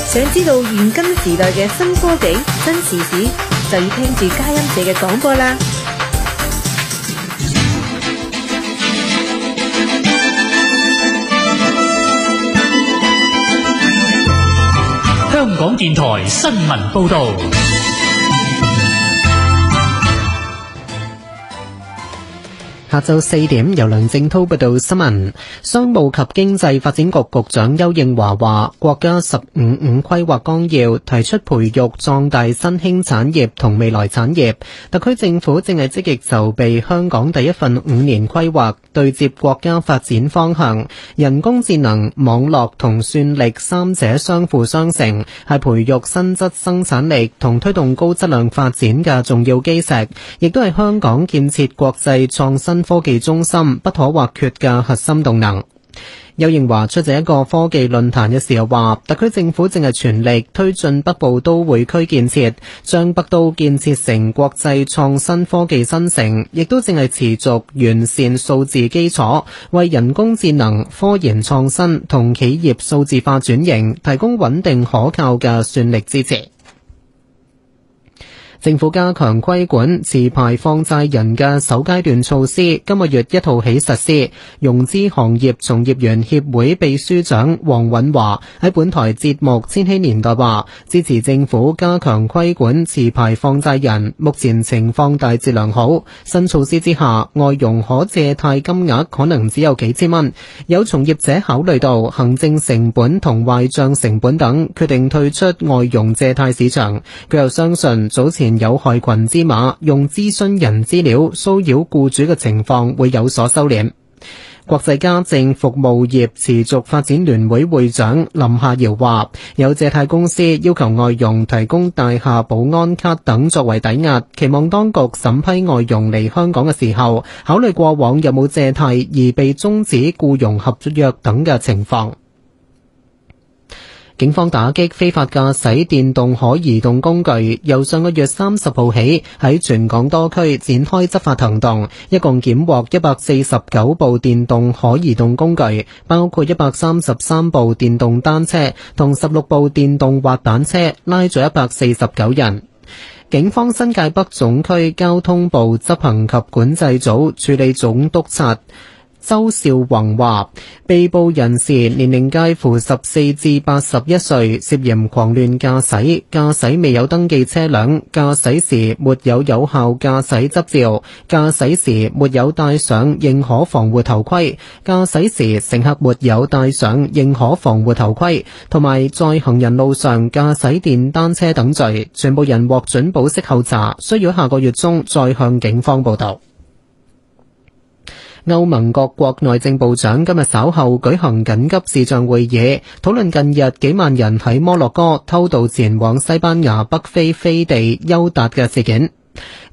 想知道現今時代嘅新科技、新時事，就要聽住佳音社嘅廣播啦。 香港電台新聞報道。 下晝4點，由梁正滔報道新聞。商務及經濟發展局局長邱應華話，國家15五規劃綱要提出培育壯大新興產業同未來產業，特區政府正係積極籌備香港第一份5年規劃，對接國家發展方向。人工智能、網絡同算力三者相輔相成，係培育新質生產力同推動高質量發展嘅重要基石，亦都係香港建設國際創新科技中心不可或缺嘅核心動能。邱應華出席一個科技論壇嘅時候話，特區政府正係全力推進北部都會區建設，將北都建設成國際創新科技新城，亦都正係持續完善數字基礎，為人工智能、科研創新同企業數字化轉型提供穩定可靠嘅算力支持。政府加強規管持牌放債人嘅首階段措施，今個月1號起實施。融資行業從業員協會秘書長黃允華喺本台節目《千禧年代》話，支持政府加強規管持牌放債人，目前情況大致良好。新措施之下，外傭可借貸金額可能只有幾千蚊。有從業者考慮到行政成本同壞賬成本等，決定退出外傭借貸市場。佢又相信早前有害群之馬用諮詢人資料騷擾僱主嘅情況會有所收斂。國際家政服務業持續發展聯會會長林夏瑤話，有借貸公司要求外傭提供大廈保安卡等作為抵押，期望當局審批外傭嚟香港嘅時候，考慮過往有冇借貸而被終止僱傭合約等嘅情況。警方打擊非法駕駛電動可移動工具，由上個月30號起喺全港多區展開執法行動，一共檢獲149部電動可移動工具，包括133部電動單車同16部電動滑板車，拉咗149人。警方新界北總區交通部執行及管制組處理總督察周少宏話，被捕人士年齡介乎14至81歲，涉嫌狂亂駕駛、駕駛未有登記車輛、駕駛時沒有有效駕駛執照、駕駛時沒有戴上認可防護頭盔、駕駛時乘客沒有戴上認可防護頭盔，同埋在行人路上駕駛電單車等罪，全部人獲准保釋候查，需要下個月中再向警方報到。歐盟各國內政部長今日稍後舉行緊急視像會議，討論近日幾萬人喺摩洛哥偷渡前往西班牙北非飛地休達嘅事件。